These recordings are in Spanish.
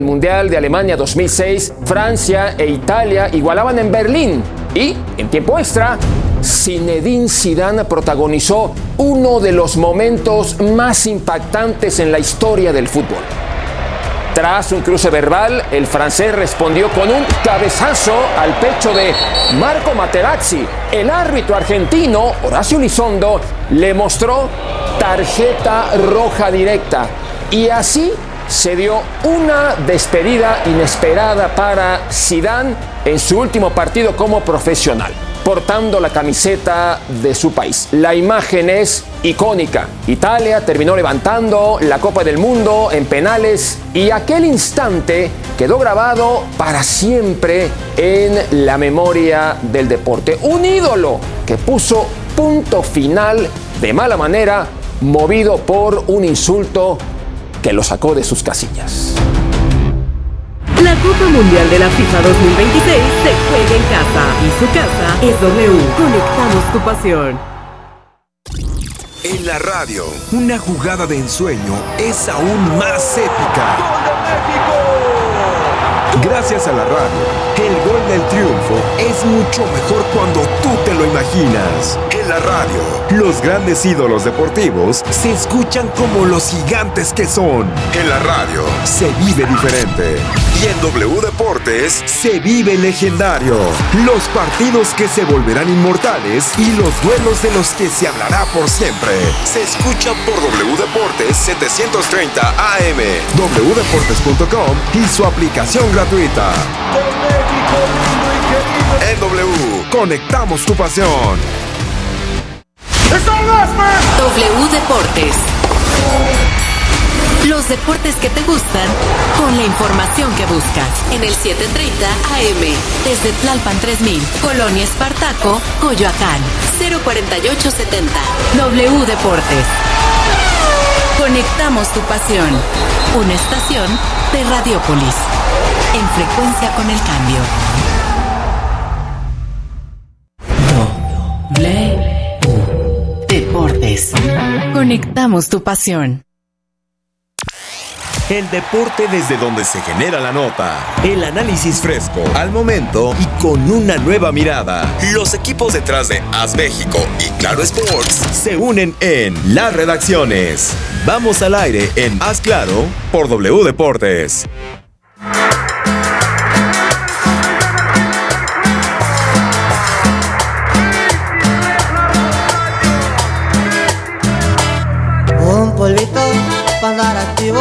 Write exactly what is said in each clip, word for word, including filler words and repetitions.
Mundial de Alemania dos mil seis, Francia e Italia igualaban en Berlín y, en tiempo extra, Zinedine Zidane protagonizó uno de los momentos más impactantes en la historia del fútbol. Tras un cruce verbal, el francés respondió con un cabezazo al pecho de Marco Materazzi. El árbitro argentino, Horacio Elizondo, le mostró tarjeta roja directa y así se dio una despedida inesperada para Zidane en su último partido como profesional, portando la camiseta de su país. La imagen es icónica. Italia terminó levantando la Copa del Mundo en penales y aquel instante quedó grabado para siempre en la memoria del deporte. Un ídolo que puso punto final de mala manera, movido por un insulto que lo sacó de sus casillas. La Copa Mundial de la FIFA dos mil veintiséis se juega en casa y su casa es W. Conectamos tu pasión. En la radio, una jugada de ensueño es aún más épica. ¡Gol de México! Gracias a la radio, el gol del triunfo es mucho mejor cuando tú te lo imaginas. En la radio, los grandes ídolos deportivos se escuchan como los gigantes que son. En la radio, se vive diferente. Y en W Deportes, se vive legendario. Los partidos que se volverán inmortales y los duelos de los que se hablará por siempre. Se escucha por W Deportes setecientos treinta A M, w deportes punto com y su aplicación gratuita. En W, conectamos tu pasión. W Deportes. Los deportes que te gustan con la información que buscas. En el setecientos treinta A M, desde Tlalpan tres mil, Colonia Espartaco, Coyoacán, cero cuarenta y ocho setenta. W Deportes. Conectamos tu pasión. Una estación de Radiopolis. En frecuencia con el cambio. W Deportes. Conectamos tu pasión. El deporte desde donde se genera la nota. El análisis fresco, al momento y con una nueva mirada. Los equipos detrás de As México y Claro Sports se unen en las redacciones. Vamos al aire en Haz Claro por W Deportes. Un polvito para andar activo.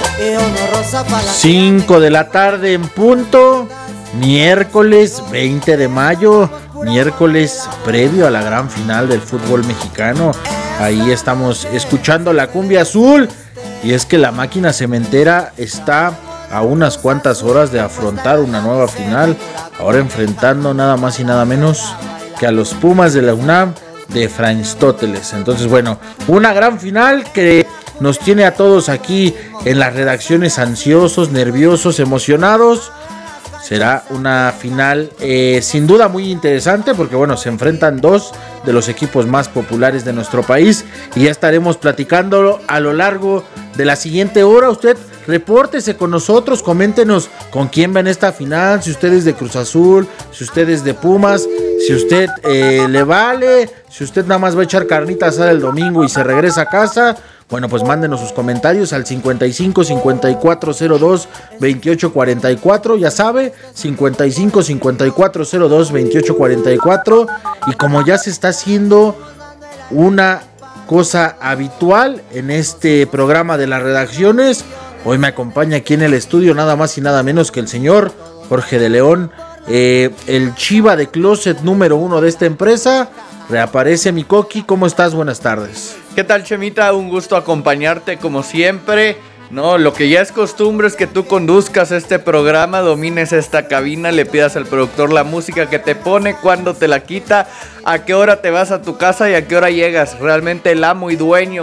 cinco de la tarde en punto, miércoles veinte de mayo, miércoles previo a la gran final del fútbol mexicano. Ahí estamos escuchando la cumbia azul y es que la máquina cementera está a unas cuantas horas de afrontar una nueva final, ahora enfrentando nada más y nada menos que a los Pumas de la UNAM de Efraín Stóteles. Entonces, bueno, una gran final que nos tiene a todos aquí en las redacciones ansiosos, nerviosos, emocionados. Será una final eh, sin duda muy interesante porque bueno, se enfrentan dos de los equipos más populares de nuestro país y ya estaremos platicándolo a lo largo de la siguiente hora. Usted repórtese con nosotros, coméntenos con quién ven esta final, si usted es de Cruz Azul, si usted es de Pumas, si usted eh, le vale, si usted nada más va a echar carnita asada el domingo y se regresa a casa. Bueno, pues mándenos sus comentarios al cincuenta y cinco, cincuenta y cuatro cero dos, veintiocho cuarenta y cuatro, ya sabe, cincuenta y cinco, cincuenta y cuatro cero dos, veintiocho cuarenta y cuatro. Y como ya se está haciendo una cosa habitual en este programa de las redacciones, hoy me acompaña aquí en el estudio nada más y nada menos que el señor Jorge de León, eh, el chiva de closet número uno de esta empresa. Reaparece mi Coqui, ¿cómo estás? Buenas tardes. ¿Qué tal, Chemita? Un gusto acompañarte como siempre. No, lo que ya es costumbre es que tú conduzcas este programa, domines esta cabina, le pidas al productor la música que te pone, cuándo te la quita, a qué hora te vas a tu casa y a qué hora llegas. Realmente el amo y dueño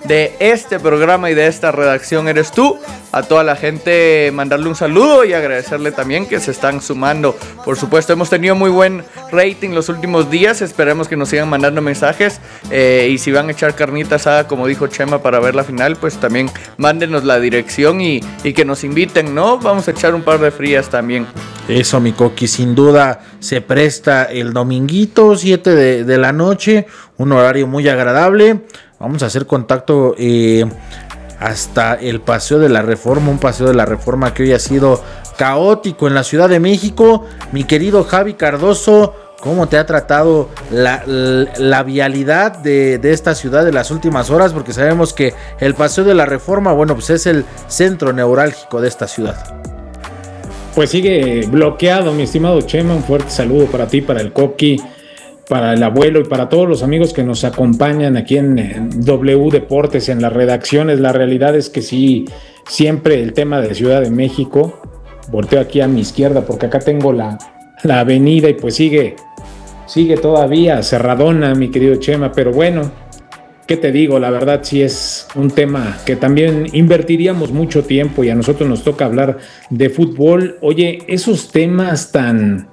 de este programa y de esta redacción eres tú. A toda la gente mandarle un saludo y agradecerle también que se están sumando. Por supuesto, hemos tenido muy buen rating los últimos días. Esperemos que nos sigan mandando mensajes. Eh, y si van a echar carnita asada, como dijo Chema, para ver la final, pues también mándenos la dirección y, y que nos inviten, ¿no? Vamos a echar un par de frías también. Eso, mi Coqui, sin duda se presta el dominguito, siete de, de la noche, un horario muy agradable. Vamos a hacer contacto eh, hasta el Paseo de la Reforma, un Paseo de la Reforma que hoy ha sido caótico en la Ciudad de México. Mi querido Javi Cardoso, ¿cómo te ha tratado la, la, la vialidad de, de esta ciudad de las últimas horas? Porque sabemos que el Paseo de la Reforma, bueno, pues es el centro neurálgico de esta ciudad. Pues sigue bloqueado, mi estimado Chema. Un fuerte saludo para ti, para el Coqui, para el abuelo y para todos los amigos que nos acompañan aquí en, en W Deportes, en las redacciones. La realidad es que sí, siempre el tema de Ciudad de México. Volteo aquí a mi izquierda porque acá tengo la, la avenida y pues sigue, sigue todavía cerradona, mi querido Chema. Pero bueno, ¿qué te digo? La verdad sí es un tema que también invertiríamos mucho tiempo y a nosotros nos toca hablar de fútbol. Oye, esos temas tan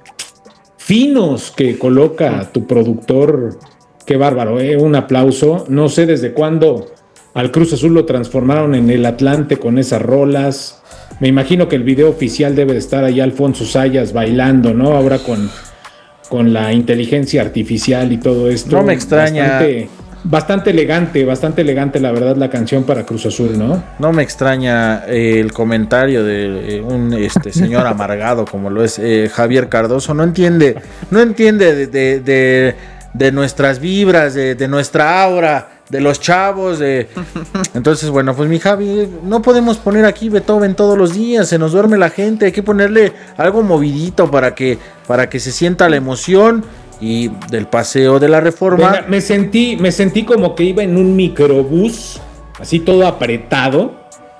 finos que coloca tu productor, qué bárbaro, ¿eh? Un aplauso. No sé desde cuándo al Cruz Azul lo transformaron en el Atlante con esas rolas. Me imagino que el video oficial debe de estar ahí Alfonso Sayas bailando, ¿no? Ahora con, con la inteligencia artificial y todo esto. No me extraña. Bastante, bastante elegante, bastante elegante la verdad la canción para Cruz Azul, ¿no? No me extraña eh, el comentario de eh, un este señor amargado como lo es eh, Javier Cardoso. No entiende, no entiende de, de, de, de nuestras vibras, de, de nuestra aura, de los chavos. De... Entonces, bueno, pues mi Javi, no podemos poner aquí Beethoven todos los días, se nos duerme la gente, hay que ponerle algo movidito para que, para que se sienta la emoción. Y del Paseo de la Reforma. Venga, me sentí, me sentí como que iba en un microbús, así todo apretado.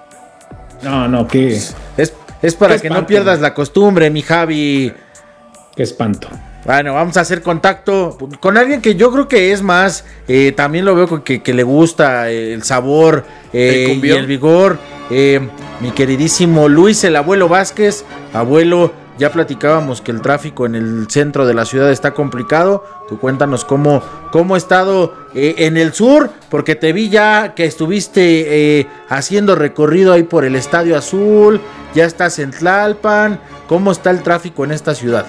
No, no, que es, es para que espanto, no pierdas la costumbre, mi Javi. Qué espanto. Bueno, vamos a hacer contacto con alguien que yo creo que es más, eh, también lo veo que, que le gusta el sabor eh, y el vigor. Eh, mi queridísimo Luis, el abuelo Vázquez. Abuelo, ya platicábamos que el tráfico en el centro de la ciudad está complicado. Tú cuéntanos cómo, cómo ha estado eh, en el sur, porque te vi ya que estuviste eh, haciendo recorrido ahí por el Estadio Azul, ya estás en Tlalpan. ¿Cómo está el tráfico en esta ciudad?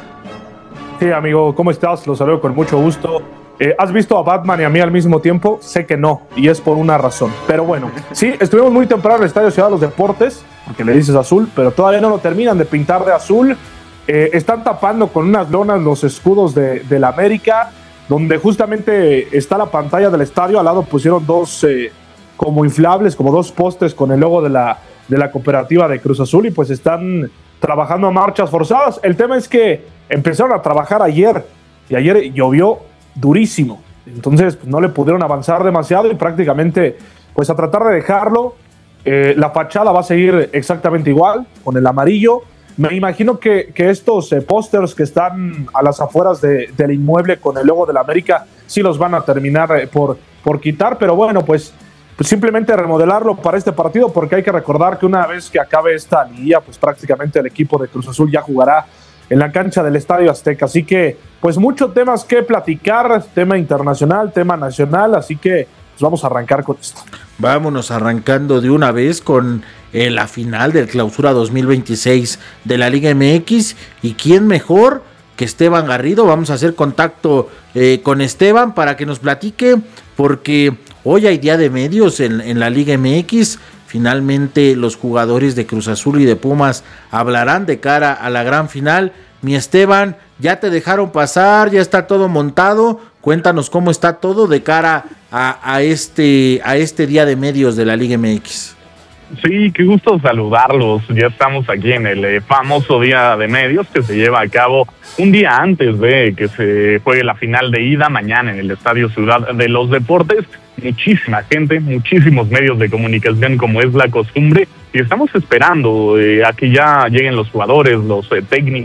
Sí, amigo, ¿cómo estás? Los saludo con mucho gusto. Eh, ¿Has visto a Batman y a mí al mismo tiempo? Sé que no, y es por una razón. Pero bueno, sí, estuvimos muy temprano en el Estadio Ciudad de los Deportes, porque le dices azul, pero todavía no lo terminan de pintar de azul. Eh, están tapando con unas lonas los escudos de, de la América, donde justamente está la pantalla del estadio. Al lado pusieron dos eh, como inflables, como dos postes con el logo de la, de la cooperativa de Cruz Azul, y pues están trabajando a marchas forzadas. El tema es que empezaron a trabajar ayer, y ayer llovió durísimo, entonces pues, no le pudieron avanzar demasiado y prácticamente pues a tratar de dejarlo. Eh, la fachada va a seguir exactamente igual, con el amarillo. Me imagino que, que estos eh, pósters que están a las afueras de, del inmueble con el logo de la América sí los van a terminar eh, por, por quitar, pero bueno, pues, pues simplemente remodelarlo para este partido, porque hay que recordar que una vez que acabe esta liguilla, pues prácticamente el equipo de Cruz Azul ya jugará en la cancha del Estadio Azteca. Así que, pues muchos temas que platicar, tema internacional, tema nacional, así que pues vamos a arrancar con esto. Vámonos arrancando de una vez con eh, la final del Clausura dos mil veintiséis de la Liga M X. ¿Y quién mejor que Esteban Garrido? Vamos a hacer contacto eh, con Esteban para que nos platique, porque hoy hay día de medios en, en la Liga M X. Finalmente los jugadores de Cruz Azul y de Pumas hablarán de cara a la gran final. Mi Esteban, ya te dejaron pasar, ya está todo montado. Cuéntanos cómo está todo de cara a, a, este, a este día de medios de la Liga M X. Sí, qué gusto saludarlos. Ya estamos aquí en el eh, famoso día de medios que se lleva a cabo un día antes de que se juegue la final de ida mañana en el Estadio Ciudad de los Deportes. Muchísima gente, muchísimos medios de comunicación como es la costumbre, y estamos esperando eh, a que ya lleguen los jugadores, los eh, técnicos,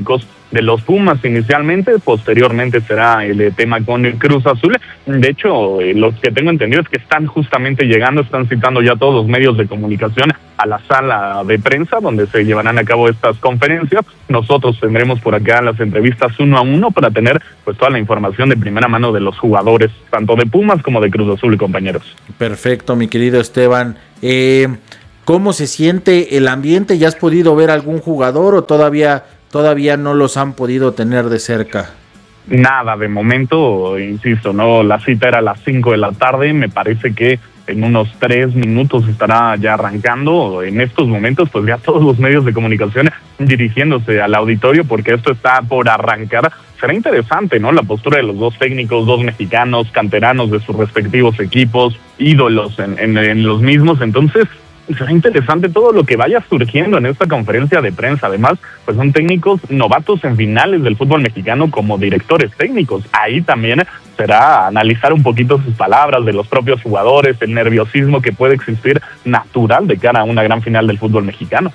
de los Pumas inicialmente, posteriormente será el tema con el Cruz Azul. De hecho, eh, lo que tengo entendido es que están justamente llegando, están citando ya todos los medios de comunicación a la sala de prensa donde se llevarán a cabo estas conferencias. Nosotros tendremos por acá las entrevistas uno a uno para tener pues toda la información de primera mano de los jugadores, tanto de Pumas como de Cruz Azul, compañeros. Perfecto, mi querido Esteban. Eh, ¿Cómo se siente el ambiente? ¿Ya has podido ver algún jugador o todavía, todavía no los han podido tener de cerca? Nada, de momento, insisto, no, la cita era a las cinco de la tarde, me parece que en unos tres minutos estará ya arrancando. En estos momentos, pues ya todos los medios de comunicación dirigiéndose al auditorio porque esto está por arrancar. Será interesante, ¿no? La postura de los dos técnicos, dos mexicanos, canteranos de sus respectivos equipos, ídolos en, en, en los mismos. Entonces, será interesante todo lo que vaya surgiendo en esta conferencia de prensa. Además, pues son técnicos novatos en finales del fútbol mexicano como directores técnicos. Ahí también será analizar un poquito sus palabras de los propios jugadores, el nerviosismo que puede existir natural de cara a una gran final del fútbol mexicano.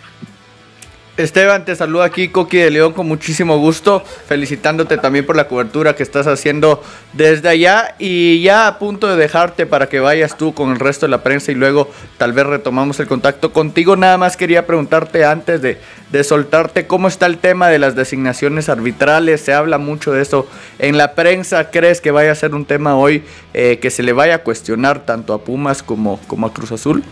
Esteban, te saluda aquí Coqui de León con muchísimo gusto, felicitándote también por la cobertura que estás haciendo desde allá y ya a punto de dejarte para que vayas tú con el resto de la prensa y luego tal vez retomamos el contacto contigo. Nada más quería preguntarte antes de, de soltarte cómo está el tema de las designaciones arbitrales. Se habla mucho de eso en la prensa. ¿Crees que vaya a ser un tema hoy eh, que se le vaya a cuestionar tanto a Pumas como, como a Cruz Azul?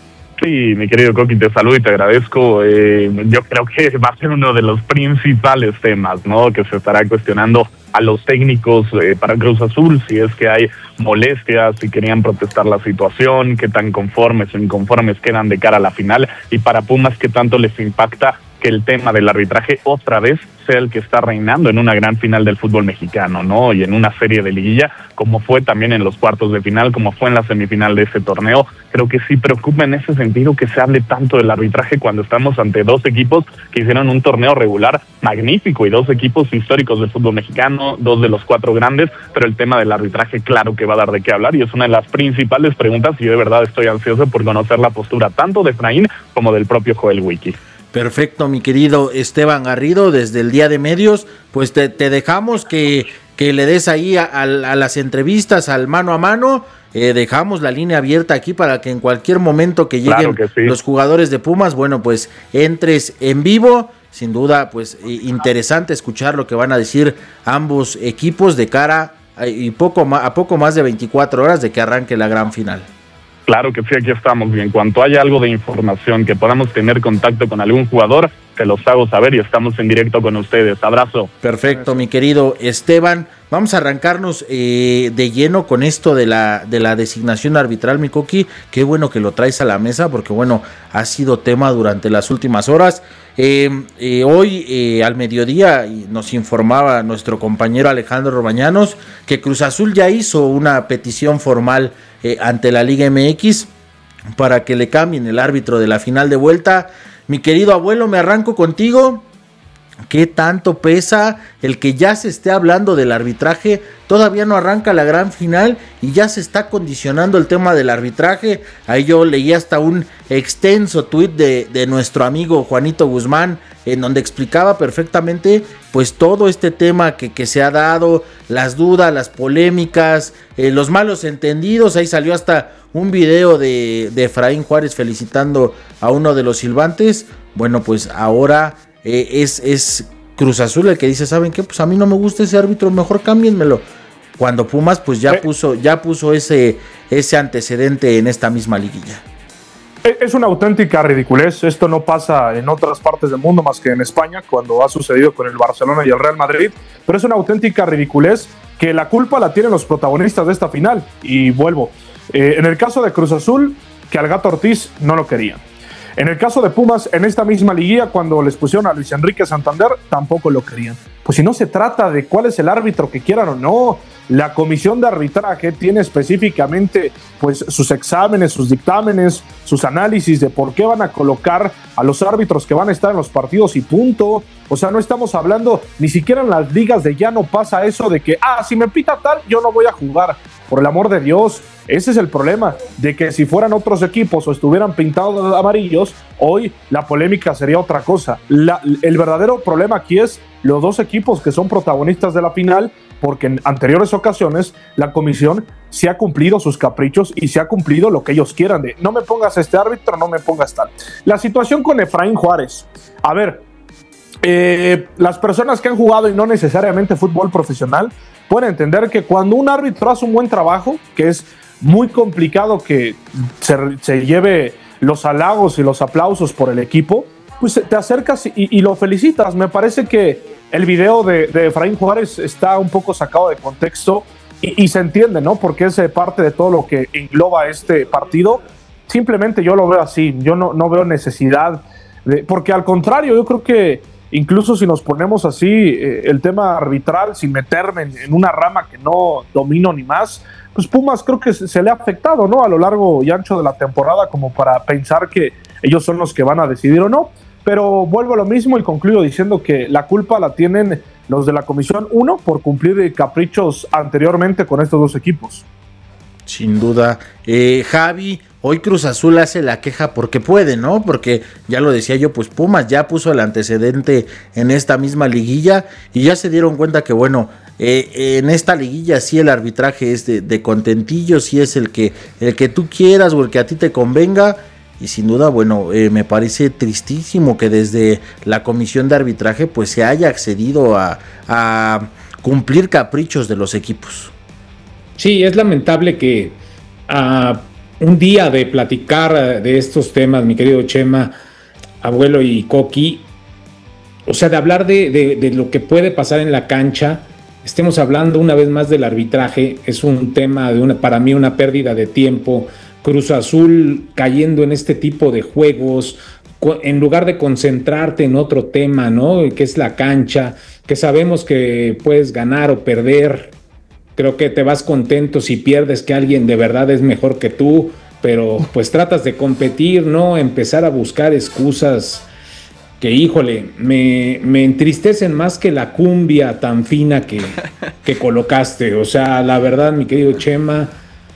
Sí, mi querido Coqui, te saludo y te agradezco. Eh, yo creo que va a ser uno de los principales temas, ¿no? Que se estará cuestionando a los técnicos eh, para Cruz Azul, si es que hay molestias, si querían protestar la situación, qué tan conformes o inconformes quedan de cara a la final, y para Pumas, qué tanto les impacta que el tema del arbitraje otra vez sea el que está reinando en una gran final del fútbol mexicano, ¿no? Y en una serie de liguilla, como fue también en los cuartos de final, como fue en la semifinal de ese torneo. Creo que sí preocupa en ese sentido que se hable tanto del arbitraje cuando estamos ante dos equipos que hicieron un torneo regular magnífico y dos equipos históricos del fútbol mexicano, dos de los cuatro grandes, pero el tema del arbitraje claro que va a dar de qué hablar y es una de las principales preguntas y yo de verdad estoy ansioso por conocer la postura tanto de Efraín como del propio Joel Wiki. Perfecto, mi querido Esteban Garrido, desde el Día de Medios, pues te, te dejamos que, que le des ahí a, a, a las entrevistas, al mano a mano, eh, dejamos la línea abierta aquí para que en cualquier momento que lleguen claro que sí. Los jugadores de Pumas, bueno, pues entres en vivo, sin duda, pues interesante escuchar lo que van a decir ambos equipos de cara a, y poco más, a poco más de veinticuatro horas de que arranque la gran final. Claro que sí, aquí estamos. Y en cuanto haya algo de información que podamos tener contacto con algún jugador, te los hago saber y estamos en directo con ustedes. Abrazo. Perfecto, mi querido Esteban. Vamos a arrancarnos eh, de lleno con esto de la, de la designación arbitral, mi Coqui. Qué bueno que lo traes a la mesa porque, bueno, ha sido tema durante las últimas horas. Eh, eh, hoy eh, al mediodía nos informaba nuestro compañero Alejandro Robañanos que Cruz Azul ya hizo una petición formal eh, ante la Liga M X para que le cambien el árbitro de la final de vuelta. Mi querido abuelo, me arranco contigo. ¿Qué tanto pesa el que ya se esté hablando del arbitraje? Todavía no arranca la gran final y ya se está condicionando el tema del arbitraje. Ahí yo leí hasta un extenso tuit de, de nuestro amigo Juanito Guzmán, en donde explicaba perfectamente pues todo este tema que, que se ha dado, las dudas, las polémicas, eh, los malos entendidos. Ahí salió hasta un video de, de Efraín Juárez felicitando a uno de los silbantes. Bueno, pues ahora eh, es, es Cruz Azul el que dice, ¿saben qué? Pues a mí no me gusta ese árbitro, mejor cámbienmelo. Cuando Pumas pues ya puso, ya puso ese, ese antecedente en esta misma liguilla. Es una auténtica ridiculez. Esto no pasa en otras partes del mundo más que en España, cuando ha sucedido con el Barcelona y el Real Madrid. Pero es una auténtica ridiculez que la culpa la tienen los protagonistas de esta final. Y vuelvo. Eh, en el caso de Cruz Azul, que al Gato Ortiz no lo querían. En el caso de Pumas, en esta misma liguilla, cuando les pusieron a Luis Enrique Santander, tampoco lo querían. Pues si no se trata de cuál es el árbitro que quieran o no, la comisión de arbitraje tiene específicamente pues sus exámenes, sus dictámenes, sus análisis de por qué van a colocar a los árbitros que van a estar en los partidos y punto. O sea, no estamos hablando, ni siquiera en las ligas de ya no pasa eso de que, ah, si me pita tal, yo no voy a jugar. Por el amor de Dios, Ese es el problema, de que si fueran otros equipos o estuvieran pintados de amarillos, hoy la polémica sería otra cosa. La, el verdadero problema aquí es los dos equipos que son protagonistas de la final, porque en anteriores ocasiones la comisión se ha cumplido sus caprichos y se ha cumplido lo que ellos quieran, de no me pongas este árbitro, no me pongas tal. La situación con Efraín Juárez, a ver, eh, las personas que han jugado y no necesariamente fútbol profesional pueden entender que cuando un árbitro hace un buen trabajo, que es muy complicado que se, se lleve los halagos y los aplausos por el equipo, pues te acercas y, y lo felicitas. Me parece que el video de, de Efraín Juárez está un poco sacado de contexto y, y se entiende, ¿no? Porque es parte de todo lo que engloba este partido. Simplemente yo lo veo así, yo no, no veo necesidad, de, porque al contrario, yo creo que incluso si nos ponemos así, eh, el tema arbitral, sin meterme en, en una rama que no domino ni más, pues Pumas creo que se, se le ha afectado, ¿no? A lo largo y ancho de la temporada, como para pensar que ellos son los que van a decidir o no. Pero vuelvo a lo mismo y concluyo diciendo que la culpa la tienen los de la Comisión uno por cumplir caprichos anteriormente con estos dos equipos. Sin duda. Eh, Javi, hoy Cruz Azul hace la queja porque puede, ¿no? Porque ya lo decía yo, pues Pumas ya puso el antecedente en esta misma liguilla y ya se dieron cuenta que, bueno, eh, en esta liguilla sí el arbitraje es de, de contentillo, sí es el que, el que tú quieras o el que a ti te convenga. Y sin duda, bueno, eh, me parece tristísimo que desde la comisión de arbitraje pues se haya accedido a, a cumplir caprichos de los equipos. Sí, es lamentable que a uh, un día de platicar de estos temas, mi querido Chema, abuelo y Coqui, o sea, de hablar de, de, de lo que puede pasar en la cancha, estemos hablando una vez más del arbitraje. Es un tema de una, para mí una pérdida de tiempo. Cruz Azul cayendo en este tipo de juegos, en lugar de concentrarte en otro tema, ¿no? Que es la cancha, que sabemos que puedes ganar o perder. Creo que te vas contento si pierdes, que alguien de verdad es mejor que tú, pero pues tratas de competir, ¿no? Empezar a buscar excusas que, híjole, me, me entristecen más que la cumbia tan fina que, que colocaste. O sea, la verdad, mi querido Chema,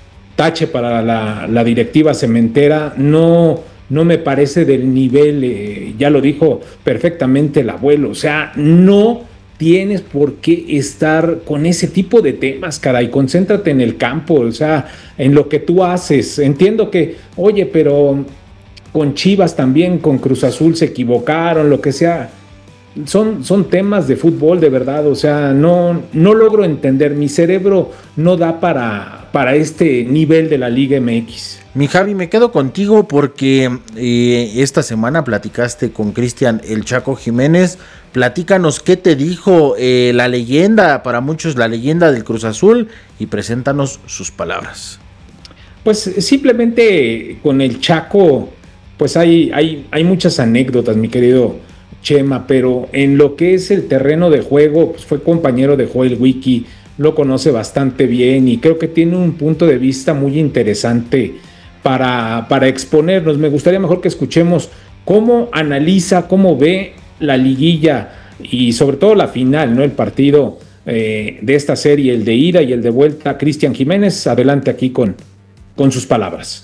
tache para la, la directiva cementera, no, no me parece del nivel, eh, ya lo dijo perfectamente el abuelo, o sea, no tienes por qué estar con ese tipo de temas, caray, concéntrate en el campo, o sea, en lo que tú haces. Entiendo que, oye, pero con Chivas también, con Cruz Azul se equivocaron, lo que sea. Son, son temas de fútbol, de verdad, o sea, no, no logro entender, mi cerebro no da para, para este nivel de la Liga M X. Mi Javi, me quedo contigo porque eh, esta semana platicaste con Cristian El Chaco Jiménez. Platícanos qué te dijo eh, la leyenda, para muchos la leyenda del Cruz Azul, y preséntanos sus palabras. Pues simplemente con el Chaco, pues hay, hay, hay muchas anécdotas, mi querido Chema, pero en lo que es el terreno de juego, pues fue compañero de Joel Wiki, lo conoce bastante bien y creo que tiene un punto de vista muy interesante para, para exponernos. Me gustaría mejor que escuchemos cómo analiza, cómo ve la liguilla y sobre todo la final, ¿no? El partido eh, de esta serie, el de ida y el de vuelta. Cristian Jiménez, adelante aquí con, con sus palabras.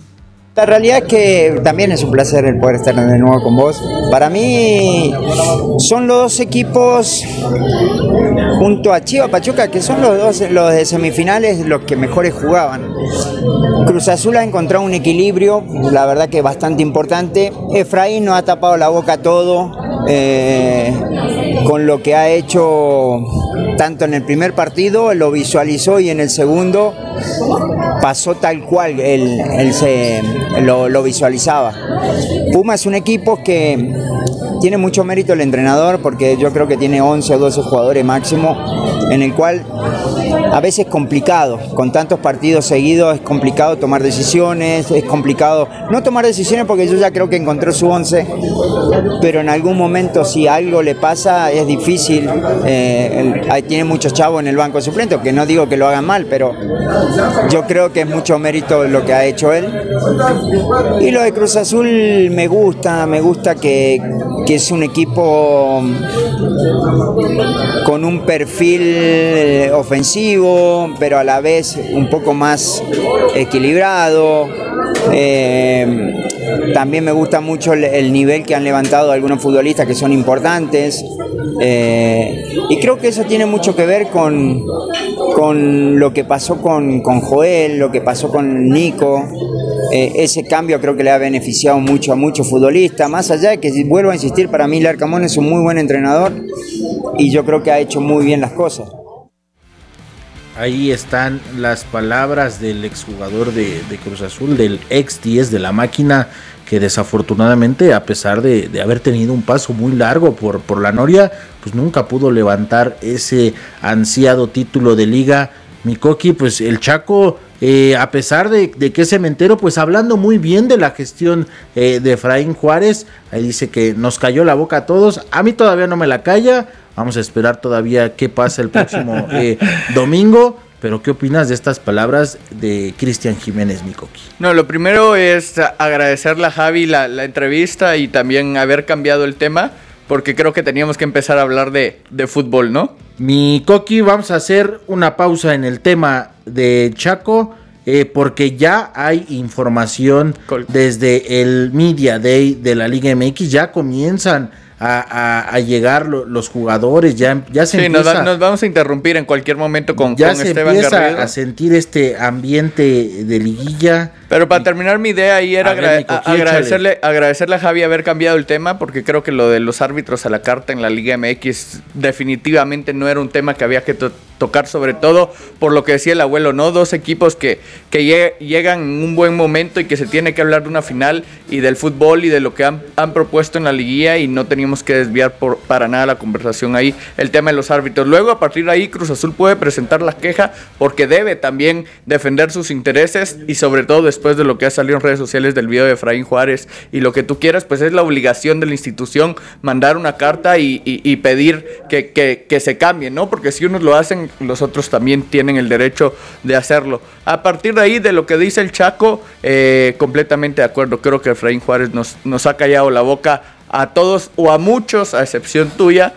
La realidad es que también es un placer el poder estar de nuevo con vos. Para mí son los dos equipos, junto a Chivas Pachuca, que son los dos los de semifinales los que mejores jugaban. Cruz Azul ha encontrado un equilibrio, la verdad que bastante importante. Efraín nos ha tapado la boca todo, eh, con lo que ha hecho tanto en el primer partido, lo visualizó, y en el segundo pasó tal cual él, él se, lo, lo visualizaba. Puma es un equipo que tiene mucho mérito el entrenador, porque yo creo que tiene once o doce jugadores máximo, en el cual a veces es complicado, con tantos partidos seguidos es complicado tomar decisiones, es complicado no tomar decisiones porque yo ya creo que encontró su once, pero en algún momento si algo le pasa es difícil. Eh, el, tiene muchos chavos en el banco suplente, que no digo que lo hagan mal, pero yo creo que es mucho mérito lo que ha hecho él. Y lo de Cruz Azul me gusta, me gusta que que es un equipo con un perfil ofensivo, pero a la vez un poco más equilibrado. Eh, también me gusta mucho el, el nivel que han levantado algunos futbolistas que son importantes. Eh, y creo que eso tiene mucho que ver con, con lo que pasó con, con Joel, lo que pasó con Nico. Eh, ese cambio creo que le ha beneficiado mucho a muchos futbolistas, más allá de que, vuelvo a insistir, para mí Larcamón es un muy buen entrenador y yo creo que ha hecho muy bien las cosas. Ahí están las palabras del exjugador de, de Cruz Azul, del ex diez de la máquina, que desafortunadamente, a pesar de, de haber tenido un paso muy largo por, por la Noria, pues nunca pudo levantar ese ansiado título de liga. Mi Coqui, pues el Chaco, eh, a pesar de, de que es cementero, pues hablando muy bien de la gestión eh, de Efraín Juárez, ahí dice que nos cayó la boca a todos. A mí todavía no me la calla. Vamos a esperar todavía qué pasa el próximo eh, domingo. Pero ¿qué opinas de estas palabras de Cristian Jiménez, mi Coqui? No, lo primero es agradecerle a Javi la, la entrevista y también haber cambiado el tema, porque creo que teníamos que empezar a hablar de, de fútbol, ¿no? Mi Coqui, vamos a hacer una pausa en el tema de Chaco, eh, porque ya hay información desde el Media Day de la Liga M X, ya comienzan A, a, a llegar lo, los jugadores, ya, ya se sí, empieza, nos, nos vamos a interrumpir en cualquier momento con, ya con se Esteban empieza Garrido. a sentir este ambiente de liguilla. Pero para terminar mi idea ahí era agra- a, agradecerle, agradecerle a Javi haber cambiado el tema, porque creo que lo de los árbitros a la carta en la Liga M X definitivamente no era un tema que había que to- tocar, sobre todo por lo que decía el abuelo, ¿no? Dos equipos que, que lleg- llegan en un buen momento y que se tiene que hablar de una final y del fútbol y de lo que han, han propuesto en la liguilla, y no teníamos que desviar por, para nada la conversación ahí, el tema de los árbitros. Luego, a partir de ahí, Cruz Azul puede presentar la queja porque debe también defender sus intereses, y sobre todo después de lo que ha salido en redes sociales del video de Efraín Juárez y lo que tú quieras, pues es la obligación de la institución mandar una carta y, y, y pedir que, que, que se cambie, ¿no? Porque si unos lo hacen, los otros también tienen el derecho de hacerlo. A partir de ahí, de lo que dice el Chaco, eh, completamente de acuerdo. Creo que Efraín Juárez nos, nos ha callado la boca a todos o a muchos, a excepción tuya,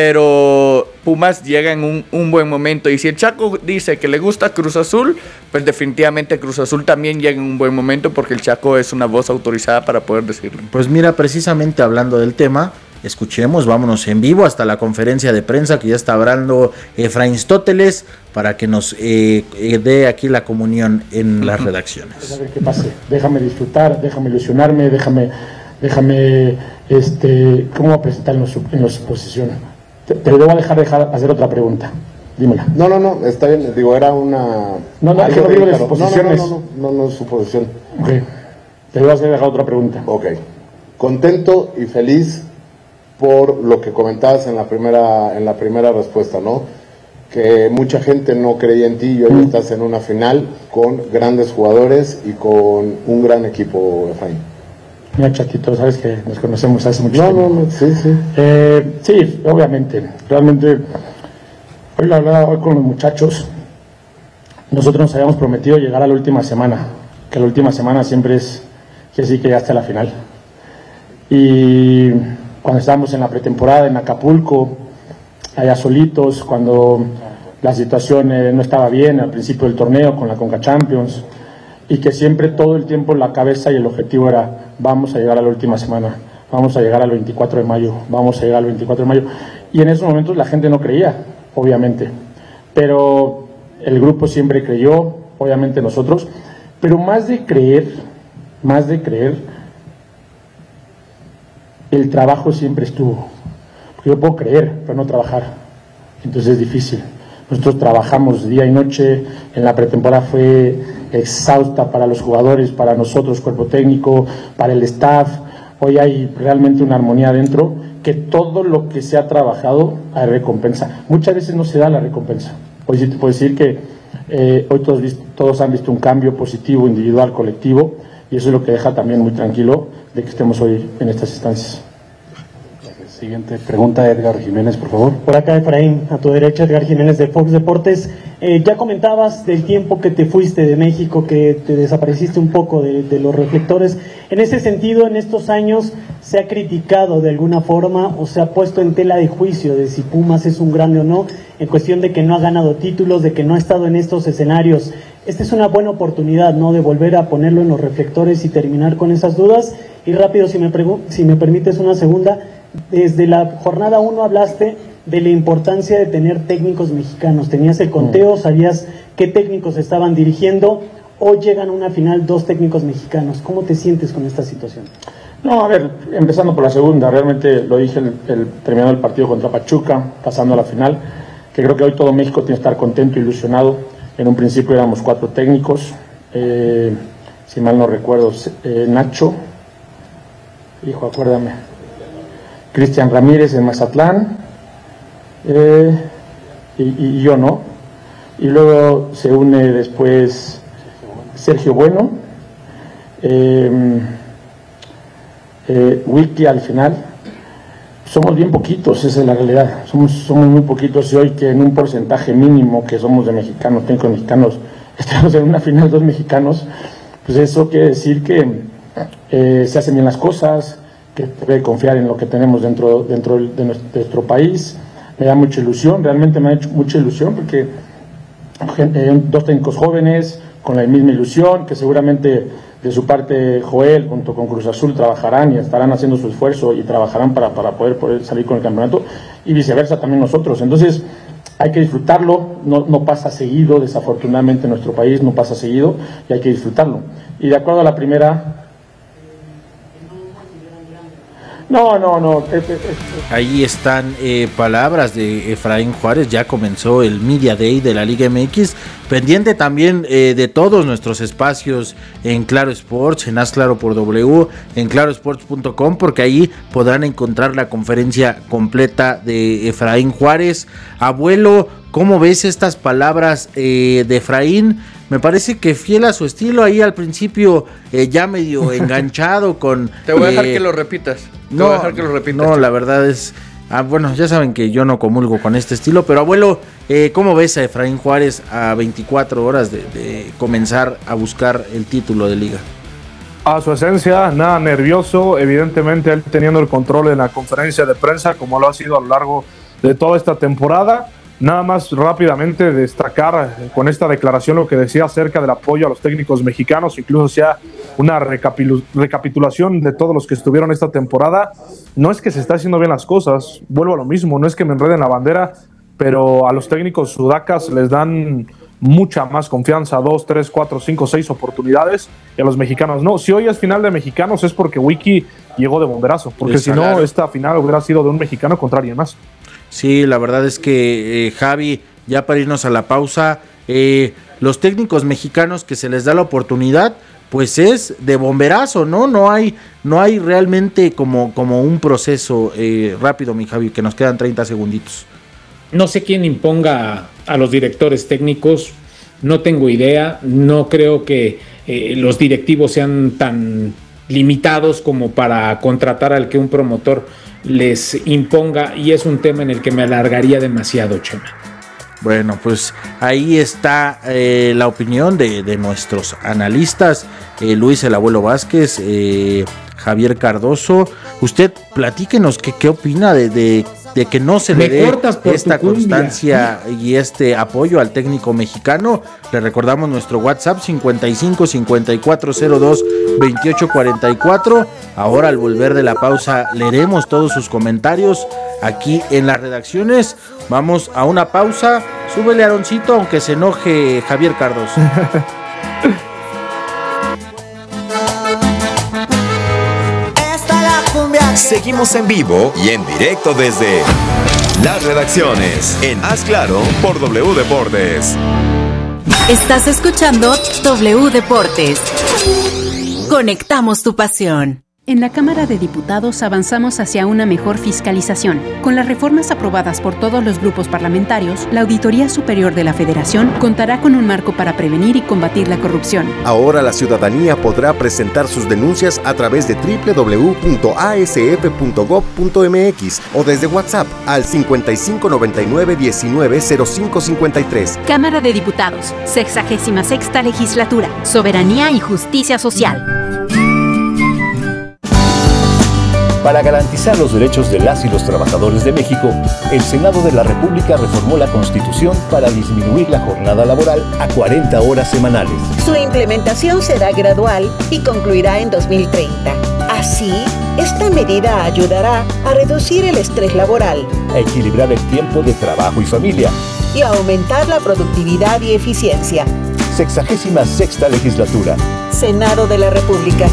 pero Pumas llega en un, un buen momento. Y si el Chaco dice que le gusta Cruz Azul, pues definitivamente Cruz Azul también llega en un buen momento, porque el Chaco es una voz autorizada para poder decirlo. Pues mira, precisamente hablando del tema, escuchemos, vámonos en vivo hasta la conferencia de prensa que ya está hablando Efraín Stóteles, para que nos eh, eh, dé aquí la comunión en las redacciones. A ver qué pase, déjame disfrutar, déjame ilusionarme, déjame, déjame, este, ¿cómo va a presentar en, los, en las posiciones? Te, te lo voy a dejar, dejar hacer otra pregunta. Dímela. No, no, no, está bien, digo, era una... No, no, es que no digo de suposiciones. No, no, no, no, no, no es suposición. Ok, te voy a hacer dejar otra pregunta. Ok, contento y feliz por lo que comentabas en la primera, en la primera respuesta, ¿no? Que mucha gente no creía en ti y hoy mm. estás en una final con grandes jugadores y con un gran equipo, Efraín. Mira, Chatito, sabes que nos conocemos hace mucho no, tiempo. No, no, sí, sí. Eh, sí, obviamente. Realmente, hoy la verdad, hoy con los muchachos, nosotros nos habíamos prometido llegar a la última semana. Que la última semana siempre es que sí que ya está la final. Y cuando estábamos en la pretemporada en Acapulco, allá solitos, cuando la situación eh, no estaba bien al principio del torneo con la Conca Champions, y que siempre todo el tiempo la cabeza y el objetivo era: vamos a llegar a la última semana, vamos a llegar al veinticuatro de mayo, vamos a llegar al veinticuatro de mayo. Y en esos momentos la gente no creía, obviamente, pero el grupo siempre creyó, obviamente nosotros, pero más de creer, más de creer, el trabajo siempre estuvo. Porque yo puedo creer, pero no trabajar, entonces es difícil. Nosotros trabajamos día y noche, en la pretemporada fue exhausta para los jugadores, para nosotros, cuerpo técnico, para el staff. Hoy hay realmente una armonía dentro, que todo lo que se ha trabajado hay recompensa. Muchas veces no se da la recompensa. Hoy sí te puedo decir que eh, hoy todos, todos han visto un cambio positivo, individual, colectivo, y eso es lo que deja también muy tranquilo de que estemos hoy en estas instancias. Siguiente pregunta, Edgar Jiménez, por favor. Por acá, Efraín, a tu derecha, Edgar Jiménez de Fox Deportes. Eh, ya comentabas del tiempo que te fuiste de México, que te desapareciste un poco de, de los reflectores. En ese sentido, en estos años, ¿se ha criticado de alguna forma o se ha puesto en tela de juicio de si Pumas es un grande o no, en cuestión de que no ha ganado títulos, de que no ha estado en estos escenarios? Esta es una buena oportunidad, ¿no?, de volver a ponerlo en los reflectores y terminar con esas dudas. Y rápido, si me, pregu- si me permites una segunda, desde la jornada uno hablaste de la importancia de tener técnicos mexicanos. Tenías el conteo, sabías qué técnicos estaban dirigiendo. Hoy llegan a una final dos técnicos mexicanos. ¿Cómo te sientes con esta situación? No, a ver, empezando por la segunda, realmente lo dije el, el, terminando el partido contra Pachuca, pasando a la final, que creo que hoy todo México tiene que estar contento, ilusionado. En un principio éramos cuatro técnicos, eh, si mal no recuerdo, eh, Nacho, hijo, acuérdame, Cristian Ramírez en Mazatlán, eh, y, y yo, ¿no? Y luego se une después Sergio Bueno, eh, eh, Wiki al final. Somos bien poquitos, esa es la realidad, somos, somos muy poquitos, y hoy que en un porcentaje mínimo que somos de mexicanos, técnicos mexicanos, estamos en una final dos mexicanos, pues eso quiere decir que eh, se hacen bien las cosas, que debe confiar en lo que tenemos dentro, dentro de nuestro país. Me da mucha ilusión, realmente me ha hecho mucha ilusión, porque eh, dos técnicos jóvenes con la misma ilusión, que seguramente de su parte Joel junto con Cruz Azul trabajarán y estarán haciendo su esfuerzo y trabajarán para, para poder, poder salir con el campeonato, y viceversa también nosotros. Entonces hay que disfrutarlo, no, no pasa seguido, desafortunadamente en nuestro país no pasa seguido, y hay que disfrutarlo. Y de acuerdo a la primera... No, no, no. Ahí están eh, palabras de Efraín Juárez. Ya comenzó el Media Day de la Liga M X. Pendiente también eh, de todos nuestros espacios en Claro Sports, en Haz Claro por W, en claro sports punto com, porque ahí podrán encontrar la conferencia completa de Efraín Juárez. Abuelo, ¿cómo ves estas palabras eh, de Efraín? Me parece que fiel a su estilo, ahí al principio eh, ya medio enganchado con... Te voy a dejar eh, que lo repitas. Te no, voy a dejar que lo repitas. No, la verdad es... Ah, bueno, ya saben que yo no comulgo con este estilo, pero abuelo, eh, ¿cómo ves a Efraín Juárez a veinticuatro horas de, de comenzar a buscar el título de liga? A su esencia, nada nervioso, evidentemente él teniendo el control en la conferencia de prensa, como lo ha sido a lo largo de toda esta temporada. Nada más rápidamente destacar con esta declaración lo que decía acerca del apoyo a los técnicos mexicanos, incluso sea una recapilu- recapitulación de todos los que estuvieron esta temporada. No es que se está haciendo bien las cosas, vuelvo a lo mismo, no es que me enreden la bandera, pero a los técnicos sudacas les dan mucha más confianza, dos, tres, cuatro, cinco, seis oportunidades, y a los mexicanos no. Si hoy es final de mexicanos es porque Wiki llegó de bomberazo, porque si no, esta final hubiera sido de un mexicano contra alguien más. Sí, la verdad es que eh, Javi, ya para irnos a la pausa, eh, los técnicos mexicanos que se les da la oportunidad, pues es de bomberazo, ¿no? No hay, no hay realmente como, como un proceso eh, rápido, mi Javi, que nos quedan treinta segunditos. No sé quién imponga a los directores técnicos, no tengo idea, no creo que eh, los directivos sean tan limitados como para contratar al que un promotor les imponga, y es un tema en el que me alargaría demasiado, Chema. Bueno, pues ahí está eh, la opinión de, de nuestros analistas, eh, Luis el Abuelo Vázquez, eh, Javier Cardoso. Usted platíquenos qué, qué opina de, de, de que no se le dé esta constancia y este apoyo al técnico mexicano. Le recordamos nuestro WhatsApp cincuenta y cinco, cincuenta y cuatro cero dos, veintiocho cuarenta y cuatro. Ahora al volver de la pausa leeremos todos sus comentarios aquí en las redacciones. Vamos a una pausa. Súbele, Aroncito, aunque se enoje Javier Cardoso. Seguimos en vivo y en directo desde las redacciones en Haz Claro por W Deportes. Estás escuchando W Deportes. Conectamos tu pasión. En la Cámara de Diputados avanzamos hacia una mejor fiscalización. Con las reformas aprobadas por todos los grupos parlamentarios, la Auditoría Superior de la Federación contará con un marco para prevenir y combatir la corrupción. Ahora la ciudadanía podrá presentar sus denuncias a través de doble u doble u doble u punto a s f punto gob punto m x o desde WhatsApp al cincuenta y cinco noventa y nueve diecinueve cero cinco cincuenta y tres. Cámara de Diputados, sexagésima sexta Legislatura, Soberanía y Justicia Social. Para garantizar los derechos de las y los trabajadores de México, el Senado de la República reformó la Constitución para disminuir la jornada laboral a cuarenta horas semanales. Su implementación será gradual y concluirá en dos mil treinta. Así, esta medida ayudará a reducir el estrés laboral, a equilibrar el tiempo de trabajo y familia y a aumentar la productividad y eficiencia. Sexagésima sexta Legislatura. Senado de la República.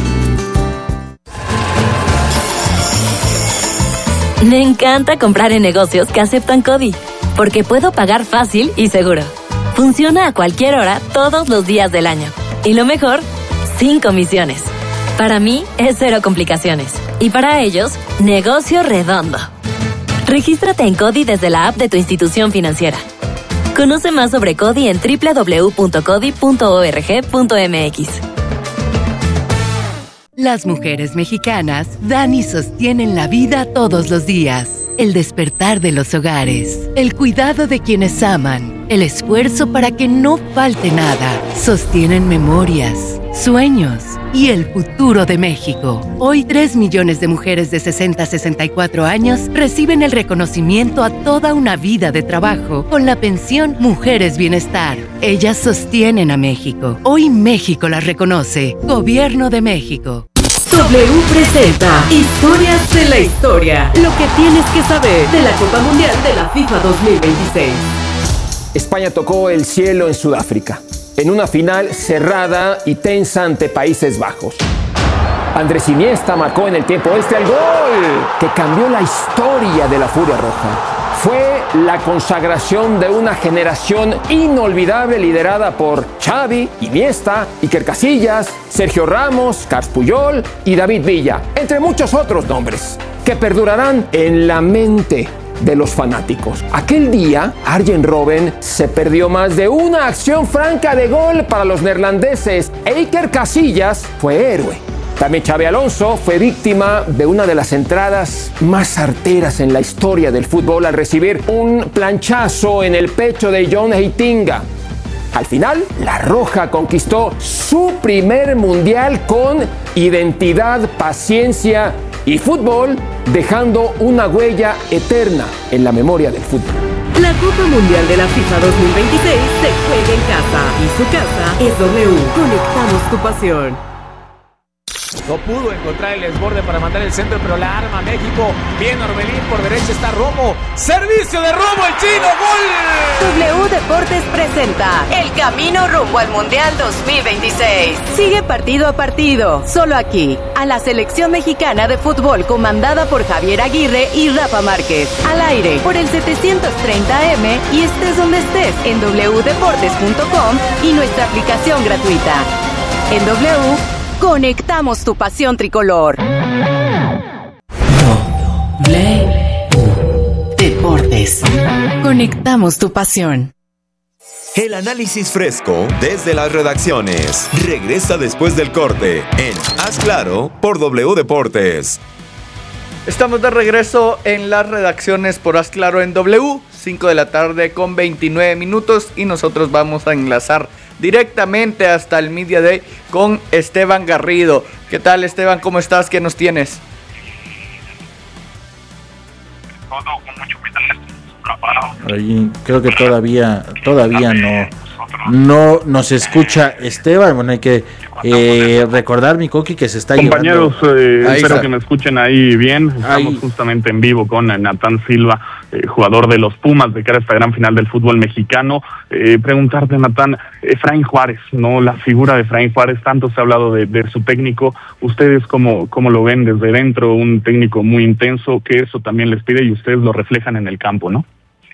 Me encanta comprar en negocios que aceptan CODI, porque puedo pagar fácil y seguro. Funciona a cualquier hora, todos los días del año. Y lo mejor, sin comisiones. Para mí, es cero complicaciones. Y para ellos, negocio redondo. Regístrate en CODI desde la app de tu institución financiera. Conoce más sobre CODI en doble u doble u doble u punto codi punto org punto m x. Las mujeres mexicanas dan y sostienen la vida todos los días. El despertar de los hogares, el cuidado de quienes aman, el esfuerzo para que no falte nada. Sostienen memorias, sueños y el futuro de México. Hoy, tres millones de mujeres de sesenta a sesenta y cuatro años reciben el reconocimiento a toda una vida de trabajo con la pensión Mujeres Bienestar. Ellas sostienen a México. Hoy México las reconoce. Gobierno de México. W presenta Historias de la Historia. Lo que tienes que saber de la Copa Mundial de la FIFA dos mil veintiséis. España tocó el cielo en Sudáfrica, en una final cerrada y tensa ante Países Bajos. Andrés Iniesta marcó en el tiempo extra el gol que cambió la historia de la Furia Roja. Fue la consagración de una generación inolvidable liderada por Xavi, Iniesta, Iker Casillas, Sergio Ramos, Carles Puyol y David Villa, entre muchos otros nombres, que perdurarán en la mente de los fanáticos. Aquel día, Arjen Robben se perdió más de una acción franca de gol para los neerlandeses e Iker Casillas fue héroe. También Xabi Alonso fue víctima de una de las entradas más arteras en la historia del fútbol al recibir un planchazo en el pecho de John Heitinga. Al final, la Roja conquistó su primer mundial con identidad, paciencia y fútbol, dejando una huella eterna en la memoria del fútbol. La Copa Mundial de la FIFA dos mil veintiséis se juega en casa y su casa es W. Conectamos tu pasión. No pudo encontrar el desborde para mandar el centro, pero la arma México. Bien Orbelín, por derecha está Romo. Servicio de Romo, el chino, gol. W Deportes presenta el camino rumbo al Mundial dos mil veintiséis. Sigue partido a partido, solo aquí, a la selección mexicana de fútbol comandada por Javier Aguirre y Rafa Márquez. Al aire por el setecientos treinta A M y estés donde estés en doble u deportes punto com y nuestra aplicación gratuita. En W, conectamos tu pasión tricolor. W Deportes. Conectamos tu pasión. El análisis fresco desde las redacciones. Regresa después del corte en Haz Claro por W Deportes. Estamos de regreso en las redacciones por Haz Claro en W, cinco de la tarde con veintinueve minutos, y nosotros vamos a enlazar directamente hasta el Media Day con Esteban Garrido. ¿Qué tal, Esteban? ¿Cómo estás? ¿Qué nos tienes? Todo con mucho cuidado. Ahí, creo que todavía todavía no no nos escucha Esteban. Bueno, hay que eh, recordar, mi Coqui, que se está Compañeros, llevando... eh, espero está. que me escuchen ahí bien. Estamos ahí justamente en vivo con Natán Silva, eh, jugador de los Pumas, de cara a esta gran final del fútbol mexicano. Eh, preguntarte, Natán, Efraín Juárez, ¿no? La figura de Efraín Juárez, tanto se ha hablado de, de su técnico. ¿Ustedes cómo, cómo lo ven desde dentro? Un técnico muy intenso, que eso también les pide y ustedes lo reflejan en el campo, ¿no?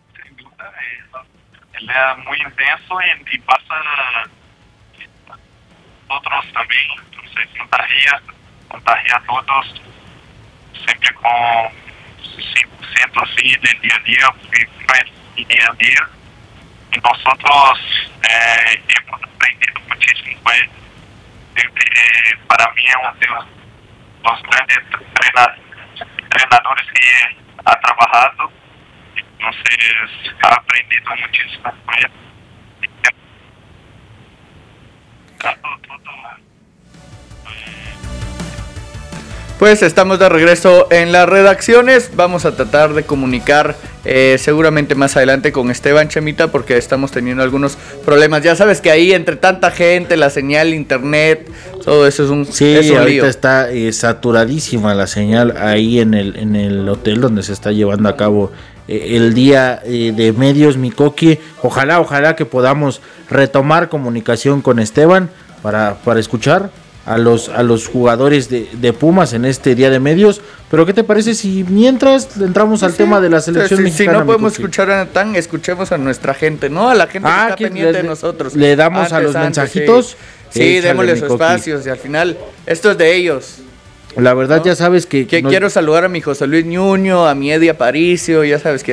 Muy intenso y, y pasa nosotros también, entonces notaría contagia a todos, siempre con cien por ciento así del día a día, porque no es día a día. Y nosotros eh, hemos aprendido muchísimo. Pues, eh, para mí es uno de los grandes entrena, entrenadores que ha trabajado. Entonces, ha aprendido muchísimo. Pues, Pues estamos de regreso en las redacciones. Vamos a tratar de comunicar eh, seguramente más adelante con Esteban, Chemita, porque estamos teniendo algunos problemas. Ya sabes que ahí entre tanta gente, la señal, internet, todo eso es un, sí, es un ahorita lío. está eh, saturadísima la señal ahí en el, en el hotel donde se está llevando a cabo eh, el día eh, de medios, mi Coqui. Ojalá, ojalá que podamos retomar comunicación con Esteban para, para escuchar a los a los jugadores de, de Pumas en este día de medios. Pero ¿qué te parece si mientras entramos al Sí, tema de la selección sí, mexicana? Si no podemos Coqui? escuchar a Natán, escuchemos a nuestra gente, ¿no? A la gente Ah, que está que pendiente le- de nosotros. le damos a los mensajitos. Sí, sí Échale, démosle mi su Coqui. espacios y al final esto es de ellos. La verdad, ¿no? ya sabes que... Que nos- quiero saludar a mi José Luis Ñuño, a mi Eddie Aparicio, ya sabes que